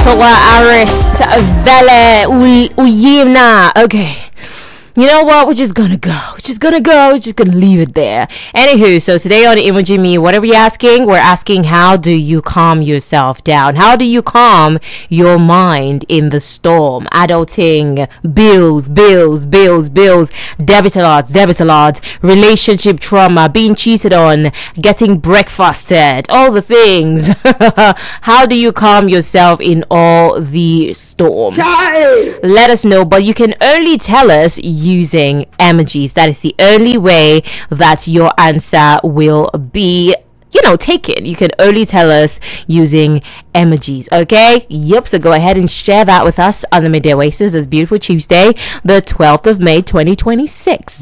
Soa Aris Vele Uyimna. Okay. You know what? We're just gonna go. We're just gonna leave it there. Anywho, so today on Emoji Me, what are we asking? We're asking, how do you calm yourself down? How do you calm your mind in the storm? Adulting, bills, debit alerts, relationship trauma, being cheated on, getting breakfasted, all the things. How do you calm yourself in all the storm? Let us know, but you can only tell us using emojis. That is the only way that your answer will be taken. You can only tell us using emojis. Okay, yep. So go ahead and share that with us on the Midday Oasis this beautiful Tuesday, the 12th of May 2026.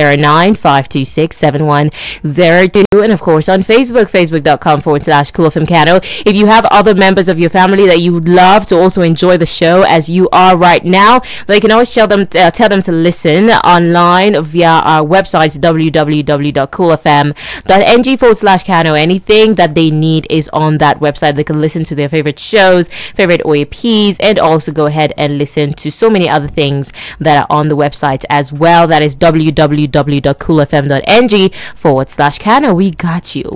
0809-526-7102, and of course on Facebook, facebook.com/coolfmcano. If you have other members of your family that you would love to also enjoy the show as you are right now, they can always tell them to listen online via our website, www.coolfm.ng/cano. Anything that they need is on that website. They can listen to their favorite shows, favorite OAPs, and also go ahead and listen to so many other things that are on the website as well. That is www.coolfm.ng/cano. We got you.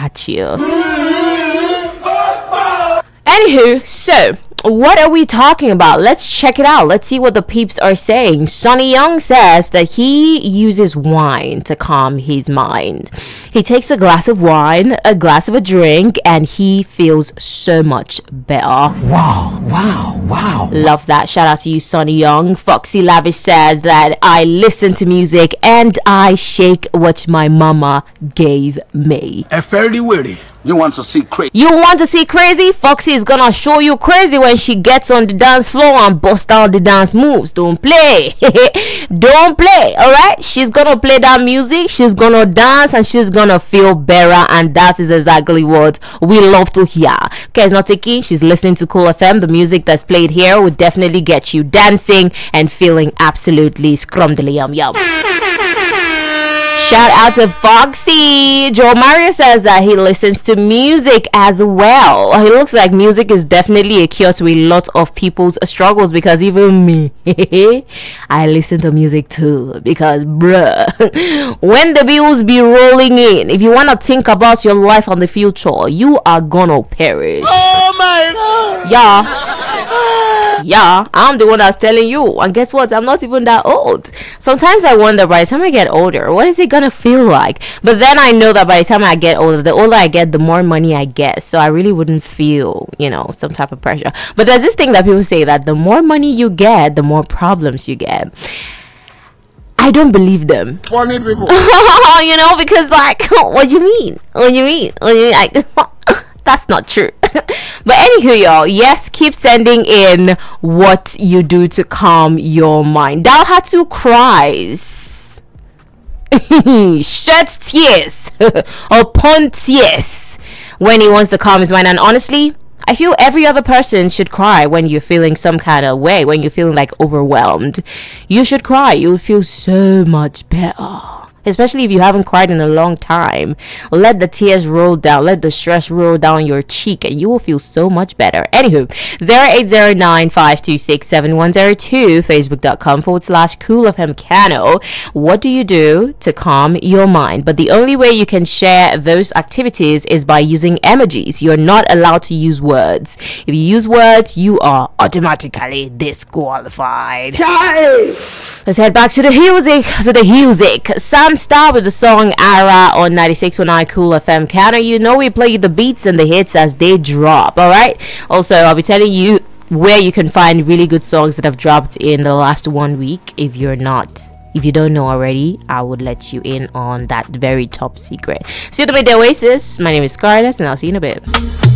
Anywho, so what are we talking about? Let's check it out. Let's see what the peeps are saying. Sonny Young says that he uses wine to calm his mind. He takes a glass of wine, a glass of a drink, and he feels so much better. Wow. Love that. Shout out to you, Sonny Young. Foxy Lavish says that I listen to music and I shake what my mama gave me. A fairly weary. You want to see crazy? Foxy is gonna show you crazy when she gets on the dance floor and bust out the dance moves. Don't play. Don't play. Alright? She's gonna play that music, she's gonna dance, and she's gonna feel better, and that is exactly what we love to hear. Okay, it's not taking. She's listening to Cool FM. The music that's played here would definitely get you dancing and feeling absolutely scrumdiddly yum. Shout out to Foxy. Joe Mario says that he listens to music as well. He looks like music is definitely a cure to a lot of people's struggles, because even me, I listen to music too. Because bruh, when the bills be rolling in, if you want to think about your life and the future, you are gonna perish. Oh my god. Yeah, I'm the one that's telling you. And guess what? I'm not even that old. Sometimes I wonder, by the time I get older, what is it gonna feel like? But then I know that by the time I get older, the older I get, the more money I get. So I really wouldn't feel, some type of pressure. But there's this thing that people say, that the more money you get, the more problems you get. I don't believe them. Funny people. Because what do you mean? That's not true. But anywho, y'all, yes, keep sending in what you do to calm your mind. Dalhatu cries. Shed tears upon tears when he wants to calm his mind. And honestly, I feel every other person should cry when you're feeling some kind of way, when you're feeling like overwhelmed. You should cry. You'll feel so much better. Especially if you haven't cried in a long time. Let the tears roll down. Let the stress roll down your cheek, and you will feel so much better. Anywho, 0809-526-7102, facebook.com/coolfmcano. What do you do to calm your mind? But the only way you can share those activities is by using emojis. You're not allowed to use words. If you use words, you are automatically disqualified. Let's head back to the music. Sam Star with the song Ara on 96.9 Cool FM Cano. We play the beats and the hits as they drop. Alright. Also, I'll be telling you where you can find really good songs that have dropped in the last 1 week. If you don't know already, I would let you in on that very top secret. See you at the Midday Oasis. My name is Scarlett, and I'll see you in a bit.